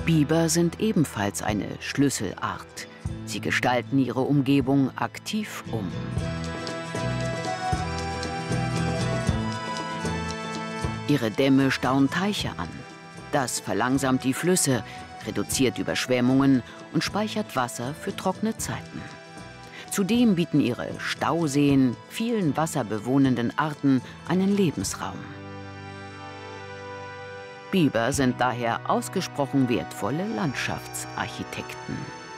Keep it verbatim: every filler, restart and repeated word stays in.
Biber sind ebenfalls eine Schlüsselart. Sie gestalten ihre Umgebung aktiv um. Ihre Dämme stauen Teiche an. Das verlangsamt die Flüsse, reduziert Überschwemmungen und speichert Wasser für trockene Zeiten. Zudem bieten ihre Stauseen vielen wasserbewohnenden Arten einen Lebensraum. Biber sind daher ausgesprochen wertvolle Landschaftsarchitekten.